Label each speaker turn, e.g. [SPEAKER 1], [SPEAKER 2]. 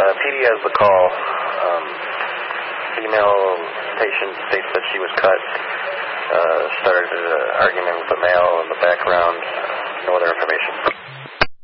[SPEAKER 1] PD has the call. Female patient states that she was cut. Started an argument with the male in the background. No other information.